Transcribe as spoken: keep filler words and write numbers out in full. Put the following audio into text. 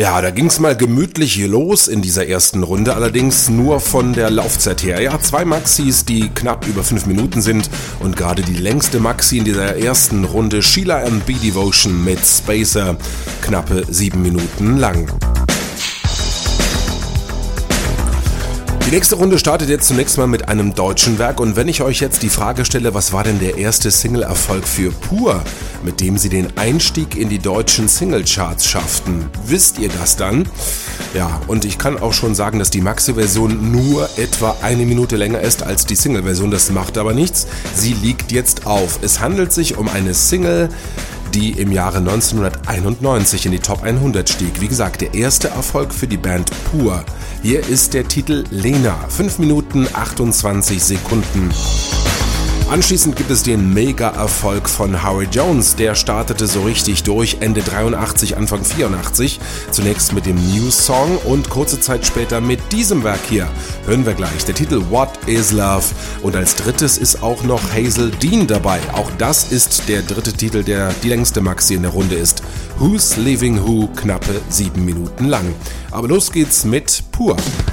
Ja, da ging's mal gemütlich los in dieser ersten Runde, allerdings nur von der Laufzeit her. Ja, zwei Maxis, die knapp über fünf Minuten sind und gerade die längste Maxi in dieser ersten Runde, Sheila and B Devotion mit Spacer, knappe sieben Minuten lang. Die nächste Runde startet jetzt zunächst mal mit einem deutschen Werk und wenn ich euch jetzt die Frage stelle, was war denn der erste Single-Erfolg für Pur, mit dem sie den Einstieg in die deutschen Singlecharts schafften, wisst ihr das dann? Ja, und ich kann auch schon sagen, dass die Maxi-Version nur etwa eine Minute länger ist als die Single-Version, das macht aber nichts, sie liegt jetzt auf. Es handelt sich um eine Single, die im Jahre neunzehnhunderteinundneunzig in die Top hundert stieg. Wie gesagt, der erste Erfolg für die Band Pur. Hier ist der Titel Lena, fünf Minuten achtundzwanzig Sekunden. Anschließend gibt es den Mega-Erfolg von Howie Jones. Der startete so richtig durch Ende dreiundachtzig, Anfang vierundachtzig. Zunächst mit dem News Song und kurze Zeit später mit diesem Werk hier. Hören wir gleich. Der Titel What is Love? Und als drittes ist auch noch Hazel Dean dabei. Auch das ist der dritte Titel, der die längste Maxi in der Runde ist. Who's Leaving Who? Knappe sieben Minuten lang. Aber los geht's mit Pur.